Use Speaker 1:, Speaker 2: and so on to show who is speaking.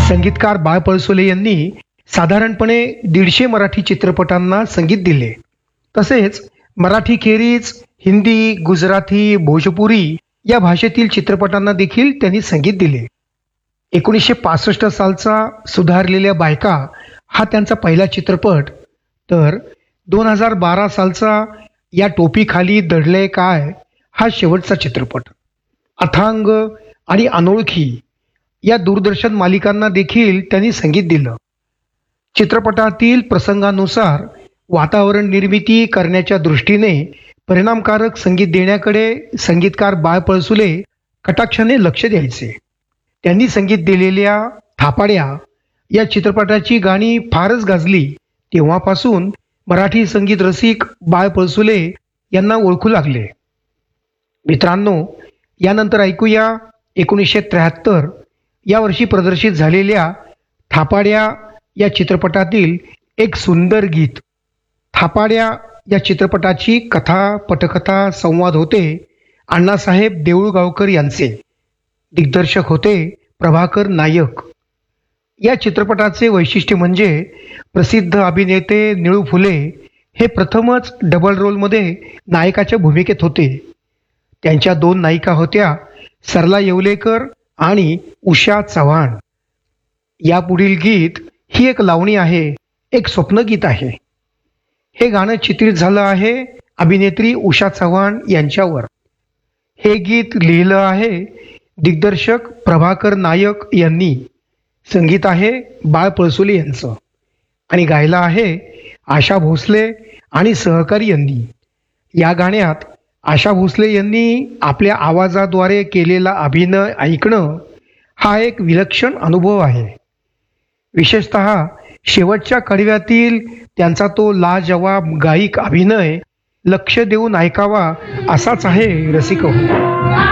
Speaker 1: संगीतकार बाळ पळसोले यांनी साधारणपणे 150 मराठी चित्रपटांना संगीत दिले. तसेच मराठीखेरीज हिंदी, गुजराती, भोजपुरी या भाषेतील चित्रपटांना देखील त्यांनी संगीत दिले. 1965 सालचा सुधारलेल्या बायका हा त्यांचा पहिला चित्रपट, तर 2012 सालचा या टोपीखाली दडलंय काय हा शेवटचा चित्रपट. अथांग आणि अनोळखी या दूरदर्शन मालिकांना देखील त्यांनी संगीत दिलं. चित्रपटातील प्रसंगानुसार वातावरण निर्मिती करण्याच्या दृष्टीने परिणामकारक संगीत देण्याकडे संगीतकार बाळ पळसुले कटाक्षाने लक्ष द्यायचे. त्यांनी संगीत दिलेल्या थापाड्या या चित्रपटाची गाणी फारच गाजली. तेव्हापासून मराठी संगीत रसिक बाळ पळसुले यांना ओळखू लागले. मित्रांनो, यानंतर ऐकूया 1973 या वर्षी प्रदर्शित झालेल्या थापाड्या या चित्रपटातील एक सुंदर गीत. थापाड्या या चित्रपटाची कथा, पटकथा, संवाद होते अण्णासाहेब देऊळगावकर यांचे. दिग्दर्शक होते प्रभाकर नायक. या चित्रपटाचे वैशिष्ट्य म्हणजे प्रसिद्ध अभिनेते निळू फुले हे प्रथमच डबल रोलमध्ये नायकाच्या भूमिकेत होते. त्यांच्या 2 नायिका होत्या सरला येवलेकर आणि उषा चव्हाण. यापुढील गीत ही एक लावणी आहे, एक स्वप्नगीत आहे. हे गाणं चित्रित झालं आहे अभिनेत्री उषा चव्हाण यांच्यावर. हे गीत लिहिलं आहे दिग्दर्शक प्रभाकर नायक यांनी. संगीत आहे बाळ पळसोले यांचं आणि गायलं आहे आशा भोसले आणि सहकारी यांनी. या गाण्यात आशा भोसले यांनी आपल्या आवाजाद्वारे केलेला अभिनय ऐकणं हा एक विलक्षण अनुभव आहे. विशेषतः शेवटच्या कडव्यातील त्यांचा तो लाजवाब गायिक अभिनय लक्ष देऊन ऐकावा असाच आहे रसिक हो.